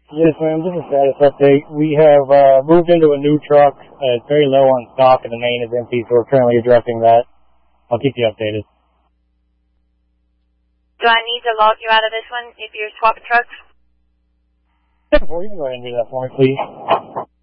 Yes, ma'am. This is status update. We have moved into a new truck. It's very low on stock, and the main is empty, so we're currently addressing that. I'll keep you updated. Do I need to log you out of this one if you're swapping trucks? Yeah, you can go ahead and do that for me, please.